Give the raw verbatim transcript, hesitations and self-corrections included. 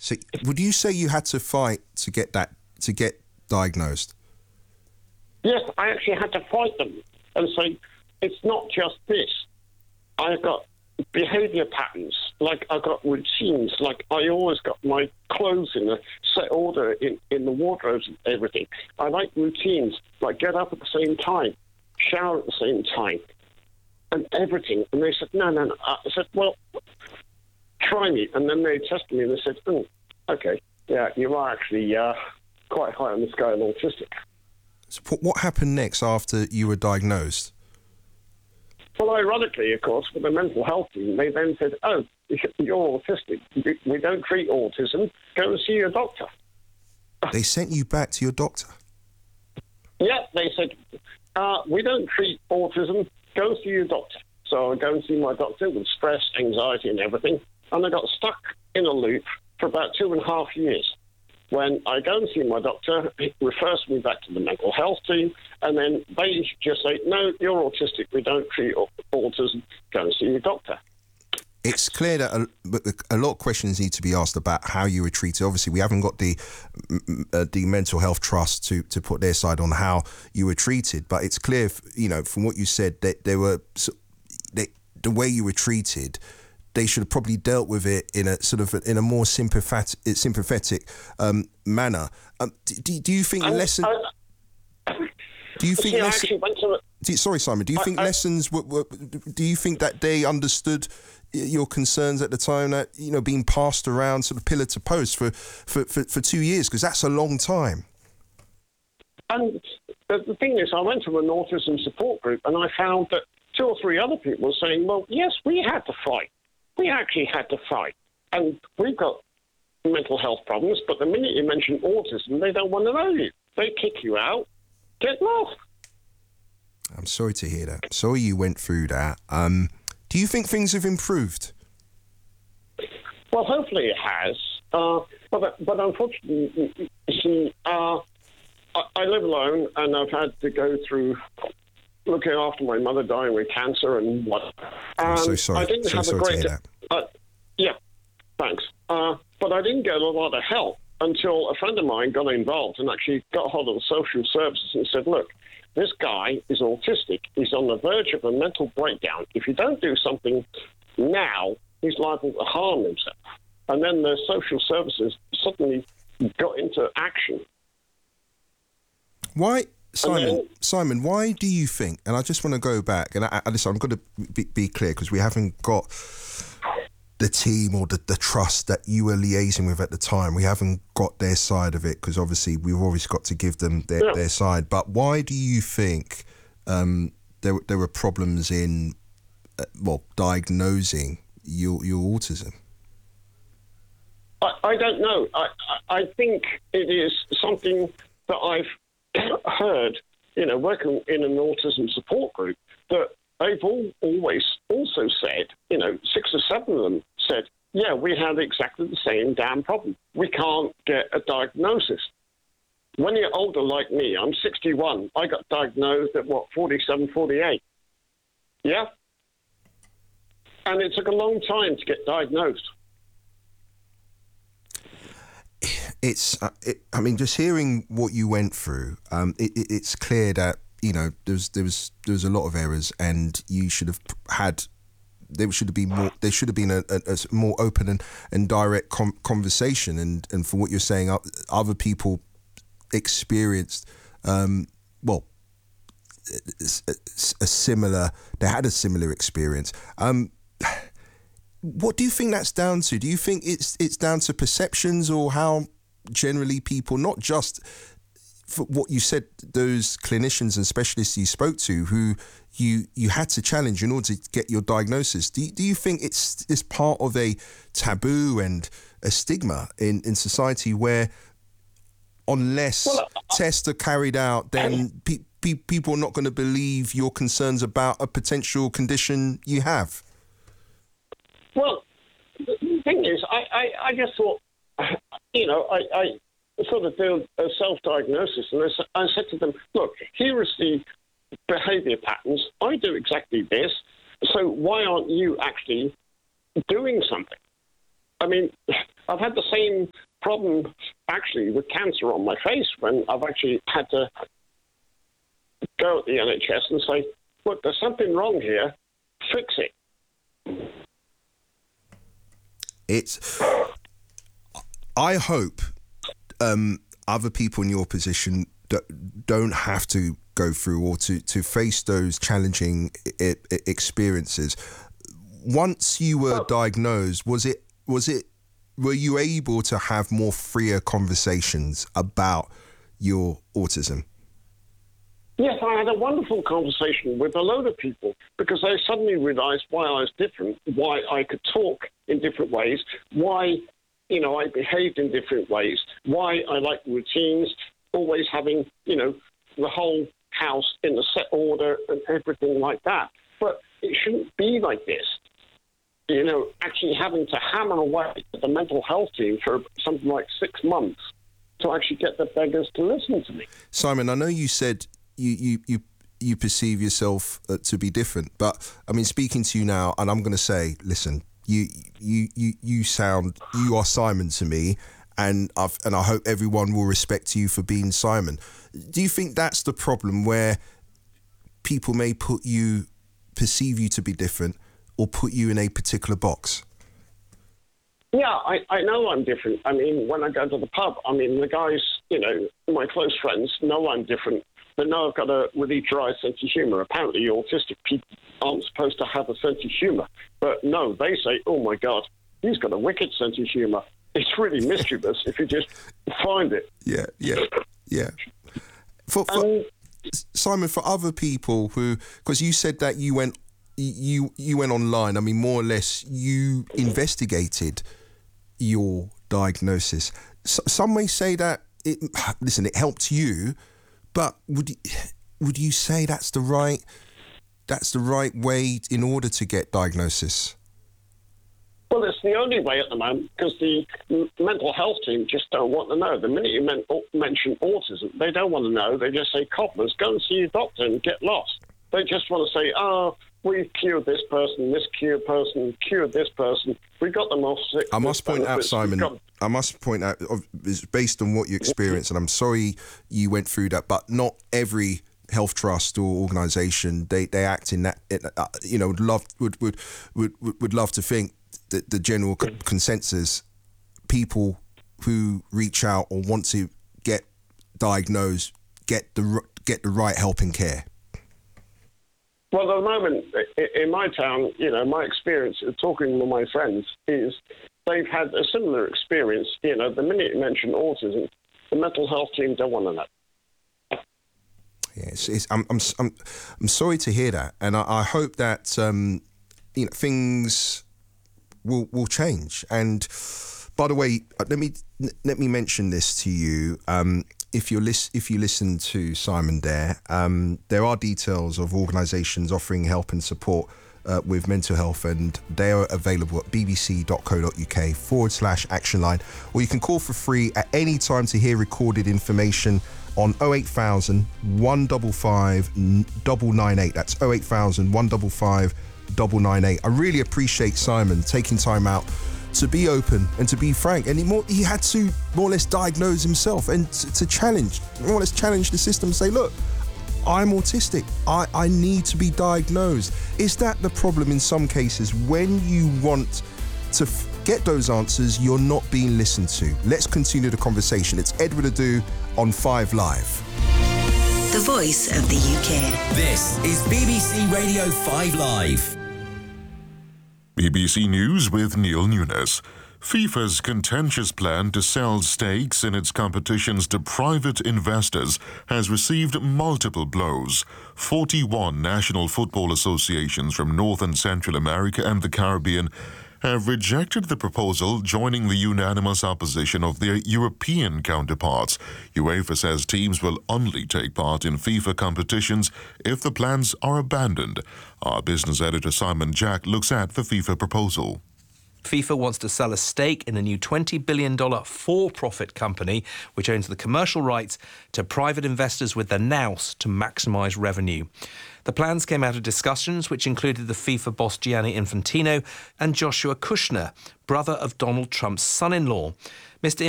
So would you say you had to fight to get that to get diagnosed? Yes, I actually had to fight them and say, it's not just this. I've got behaviour patterns, like I've got routines, like I always got my clothes in a set order in, in the wardrobes and everything. I like routines, like get up at the same time, shower at the same time, and everything. And they said, no, no, no. I said, well, try me. And then they tested me and they said, oh, okay, yeah, you are actually uh, quite high on the scale autistic. So what happened next after you were diagnosed? Well, ironically, of course, with the mental health team, they then said, oh, you're autistic. We don't treat autism. Go and see your doctor. They sent you back to your doctor? Yeah, they said, uh, we don't treat autism. Go and see your doctor. So I go and see my doctor with stress, anxiety and everything. And I got stuck in a loop for about two and a half years. When I go and see my doctor, he refers me back to the mental health team, and then they just say, no, you're autistic, we don't treat autism, go and see your doctor. It's clear that a, a lot of questions need to be asked about how you were treated. Obviously, we haven't got the uh, the Mental Health Trust to, to put their side on how you were treated, but it's clear, you know, from what you said, that there were, they, the way you were treated, they should have probably dealt with it in a sort of in a more sympathetic, sympathetic um, manner. Um, do, do you think I, lesson? I, do you think? See, lesson, I went to do, sorry, Simon. Do you I, think I, lessons were, were? Do you think that they understood your concerns at the time? That, you know, being passed around sort of pillar to post for for, for, for two years, because that's a long time. And the, the thing is, I went to an autism support group, and I found that two or three other people were saying, "Well, yes, we had to fight. We actually had to fight. And we've got mental health problems, but the minute you mention autism, they don't want to know you. They kick you out, get lost." I'm sorry to hear that. Sorry you went through that. Um, do you think things have improved? Well, hopefully it has. Uh, but, but unfortunately, you see, uh, I, I live alone, and I've had to go through looking after my mother dying with cancer and what. I'm so Um, sorry. I didn't so have sorry a great. to hear that. Uh, yeah, thanks. Uh, but I didn't get a lot of help until a friend of mine got involved and actually got hold of the social services and said, "Look, this guy is autistic. He's on the verge of a mental breakdown. If you don't do something now, he's liable to harm himself." And then the social services suddenly got into action. Why? Simon, then, Simon, why do you think, and I just want to go back, and I, I, listen, I'm going to be, be clear, because we haven't got the team or the, the trust that you were liaising with at the time. We haven't got their side of it, because obviously we've always got to give them their, yeah. their side. But why do you think um, there, there were problems in, uh, well, diagnosing your, your autism? I, I don't know. I, I, I think it is something that I've heard, you know, working in an autism support group, that they've all always also said, you know, six or seven of them said, yeah, we have exactly the same damn problem. We can't get a diagnosis. When you're older like me, I'm sixty-one, I got diagnosed at, what, forty-seven, forty-eight. Yeah? And it took a long time to get diagnosed. It's, uh, it, I mean, just hearing what you went through, um, it, it, it's clear that, you know, there was, there was, there was a lot of errors, and you should have had, there should have been more, there should have been a, a, a more open and, and direct com- conversation. And, and from what you're saying, other people experienced, um, well, a, a similar, they had a similar experience. Um, what do you think that's down to? Do you think it's it's down to perceptions, or how generally people, not just for what you said, those clinicians and specialists you spoke to, who you you had to challenge in order to get your diagnosis, do, do you think it's, it's part of a taboo and a stigma in, in society where unless well, uh, tests are carried out, then pe- pe- people are not going to believe your concerns about a potential condition you have? Well, the thing is, I, I, I just thought, you know, I, I sort of did a self-diagnosis, and I, I said to them, look, here is the behaviour patterns. I do exactly this, so why aren't you actually doing something? I mean, I've had the same problem, actually, with cancer on my face when I've actually had to go at the N H S and say, look, there's something wrong here, fix it. It's... I hope um, other people in your position d- don't have to go through or to, to face those challenging I- I experiences. Once you were oh. diagnosed, was it was it were you able to have more freer conversations about your autism? Yes, I had a wonderful conversation with a load of people because I suddenly realised why I was different, why I could talk in different ways, why, you know, I behaved in different ways, why I liked routines, always having, you know, the whole house in a set order and everything like that. But it shouldn't be like this. You know, actually having to hammer away at the mental health team for something like six months to actually get the beggars to listen to me. Simon, I know you said you you you, you perceive yourself uh, to be different, but I mean, speaking to you now, and I'm going to say, listen, you you you you sound you are Simon to me, and I've and I hope everyone will respect you for being Simon. Do you think that's the problem, where people may put you perceive you to be different or put you in a particular box? Yeah, I, I know I'm different. I mean, when I go to the pub, I mean, the guys, you know, my close friends know I'm different. They know I've got a really dry sense of humour. Apparently, autistic people aren't supposed to have a sense of humour. But no, they say, oh, my God, he's got a wicked sense of humour. It's really mischievous if you just find it. Yeah, yeah, yeah. For, for um, Simon, for other people who, because you said that you went You you went online. I mean, more or less, you investigated your diagnosis. S- some may say that it. Listen, it helped you, but would would you say that's the right that's the right way in order to get diagnosis? Well, it's the only way at the moment because the mental health team just don't want to know. The minute you men- mention autism, they don't want to know. They just say, "Cobblers, go and see your doctor and get lost." They just want to say, "Oh, we've cured this person, this cured person, cured this person. We got them off sick." I must point out, Simon, got... I must point out, it's based on what you experienced, and I'm sorry you went through that, but not every health trust or organisation, they, they act in that, uh, you know, would love, would, would, would, would love to think that the general co- consensus, people who reach out or want to get diagnosed, get the get the right help and care. Well, at the moment, in my town, you know, my experience of talking with my friends is they've had a similar experience. You know, the minute you mention autism, the mental health team don't want to know. Yeah, it's, it's, I'm, I'm, I'm, I'm sorry to hear that, and I, I hope that um, you know, things will will change. And by the way, let me let me mention this to you. Um, If you lis- if you listen to Simon there, um, there are details of organisations offering help and support uh, with mental health, and they are available at bbc.co.uk forward slash action line, or you can call for free at any time to hear recorded information on oh eight thousand, one five five, nine nine eight. That's oh eight thousand, one five five, nine nine eight. I really appreciate Simon taking time out to be open and to be frank, and he more he had to more or less diagnose himself and to, to challenge, more or less challenge the system and say, look, I'm autistic, I, I need to be diagnosed. Is that the problem in some cases? When you want to f- get those answers, you're not being listened to. Let's continue the conversation. It's Edward Adu on Five Live. The voice of the U K. This is B B C Radio Five Live. B B C News with Neil Nunes. FIFA's contentious plan to sell stakes in its competitions to private investors has received multiple blows. forty-one national football associations from North and Central America and the Caribbean have rejected the proposal, joining the unanimous opposition of their European counterparts. UEFA says teams will only take part in FIFA competitions if the plans are abandoned. Our business editor Simon Jack looks at the FIFA proposal. FIFA wants to sell a stake in a new twenty billion dollars for-profit company, which owns the commercial rights to private investors with the nous to maximise revenue. The plans came out of discussions which included the FIFA boss Gianni Infantino and Joshua Kushner, brother of Donald Trump's son-in-law. Mister